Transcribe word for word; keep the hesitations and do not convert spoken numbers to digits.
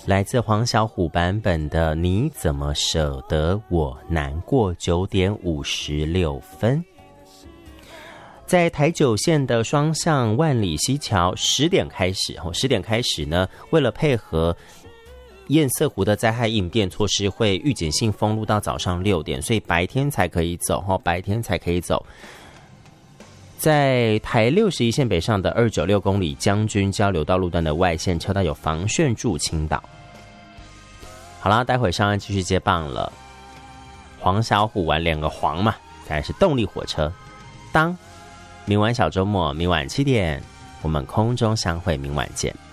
来自黄小琥版本的你怎么舍得我难过，九点五十六分。在台九线的双向万里溪桥，十点开始，十点开始呢，为了配合堰塞湖的灾害应变措施，会预警性封路到早上六点，所以白天才可以走，白天才可以走。在台六十一线北上的二九六公里将军交流道路段的外线车道有防汛助倾倒。好啦，待会上岸继续接棒了。黄小琥玩两个黄嘛，再来是动力火车。当明晚小周末，明晚七点，我们空中相会，明晚见。